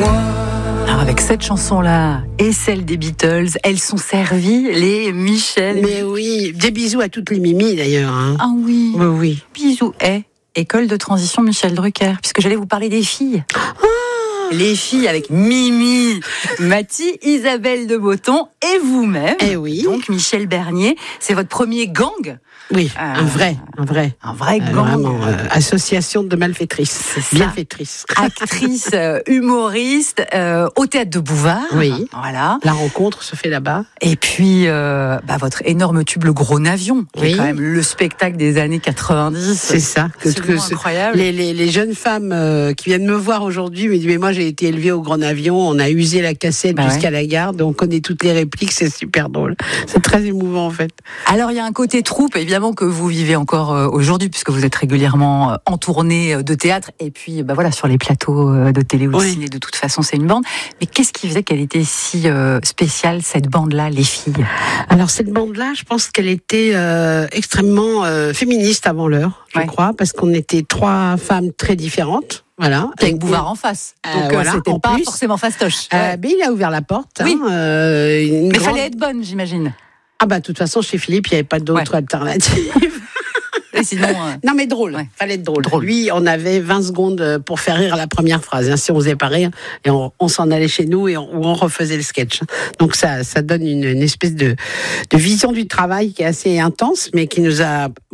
Alors avec cette chanson-là et celle des Beatles, elles sont servies, les Michel. Mais oui, des bisous à toutes les Mimi d'ailleurs. Hein. Ah oui. Oui, oui. Bisous. École de transition Michel Drucker, puisque j'allais vous parler des filles. Les filles avec Mimi, Mathie, Isabelle de Botton et vous-même. Eh oui. Donc Michel Bernier, c'est votre premier gang. Oui, un vrai gang. Vraiment, association de malfaitrices, bienfaitrices. Actrice, humoriste, au théâtre de Bouvard. Oui. Voilà. La rencontre se fait là-bas. Et puis, votre énorme tube, Le Gros Navion, qui est quand même le spectacle des années 90. C'est ça. Incroyable. Les jeunes femmes qui viennent me voir aujourd'hui me disent, mais moi j'ai été élevée au Gros Navion, on a usé la cassette jusqu'à la gare, donc on connaît toutes les répliques, c'est super drôle. C'est très émouvant en fait. Alors il y a un côté troupe, évidemment, que vous vivez encore aujourd'hui, puisque vous êtes régulièrement en tournée de théâtre, et puis sur les plateaux de télé ou de ciné, de toute façon c'est une bande. Mais qu'est-ce qui faisait qu'elle était si spéciale, cette bande-là, les filles ? Alors cette bande-là, je pense qu'elle était extrêmement féministe avant l'heure, je crois, parce qu'on était 3 femmes très différentes. Voilà. Avec Bouvard en face. Donc c'était pas forcément fastoche. Mais il a ouvert la porte. Oui. Mais fallait être bonne, j'imagine. Ah de toute façon, chez Philippe, il n'y avait pas d'autre alternative. Et sinon, non mais drôle, fallait être drôle. Lui, on avait 20 secondes pour faire rire la première phrase. Hein. Si on faisait pas rire, et on s'en allait chez nous et on refaisait le sketch. Donc ça donne une espèce de vision du travail qui est assez intense, mais qui nous a